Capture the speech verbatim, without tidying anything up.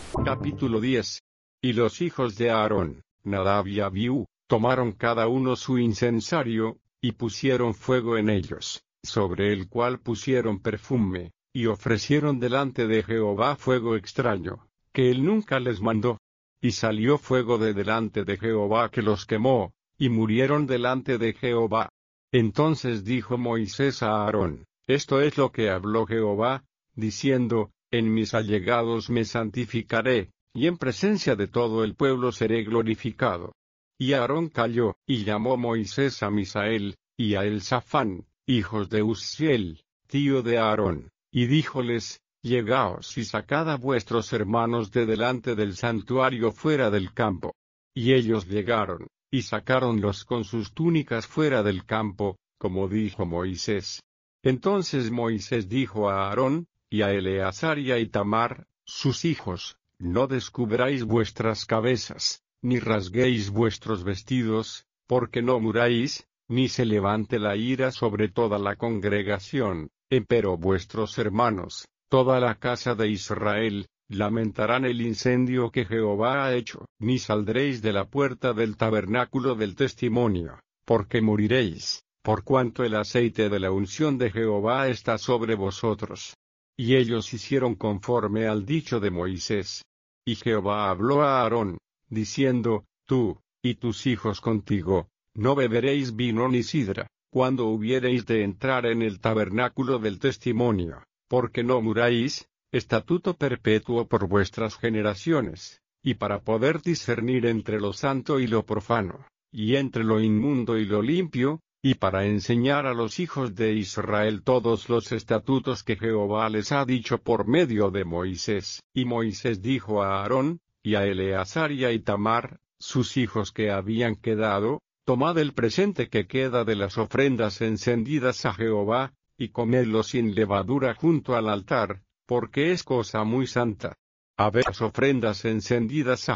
Capítulo diez. Y los hijos de Aarón, Nadab y Abiú, tomaron cada uno su incensario, y pusieron fuego en ellos, sobre el cual pusieron perfume, y ofrecieron delante de Jehová fuego extraño, que él nunca les mandó. Y salió fuego de delante de Jehová que los quemó, y murieron delante de Jehová. Entonces dijo Moisés a Aarón: Esto es lo que habló Jehová, diciendo: En mis allegados me santificaré, y en presencia de todo el pueblo seré glorificado. Y Aarón calló, y llamó Moisés a Misael, y a Elzafán, hijos de Uzziel, tío de Aarón, y díjoles: Llegaos y sacad a vuestros hermanos de delante del santuario fuera del campo. Y ellos llegaron, y sacáronlos con sus túnicas fuera del campo, como dijo Moisés. Entonces Moisés dijo a Aarón, y a Eleazar y a Itamar, sus hijos: No descubráis vuestras cabezas, ni rasguéis vuestros vestidos, porque no muráis, ni se levante la ira sobre toda la congregación, empero vuestros hermanos, toda la casa de Israel, lamentarán el incendio que Jehová ha hecho. Ni saldréis de la puerta del tabernáculo del testimonio, porque moriréis, por cuanto el aceite de la unción de Jehová está sobre vosotros. Y ellos hicieron conforme al dicho de Moisés. Y Jehová habló a Aarón, diciendo: Tú, y tus hijos contigo, no beberéis vino ni sidra, cuando hubiereis de entrar en el tabernáculo del testimonio, porque no muráis, estatuto perpetuo por vuestras generaciones, y para poder discernir entre lo santo y lo profano, y entre lo inmundo y lo limpio, y para enseñar a los hijos de Israel todos los estatutos que Jehová les ha dicho por medio de Moisés. Y Moisés dijo a Aarón, y a Eleazar y a Itamar, sus hijos que habían quedado: Tomad el presente que queda de las ofrendas encendidas a Jehová, y comedlo sin levadura junto al altar, porque es cosa muy santa. Habed las ofrendas encendidas a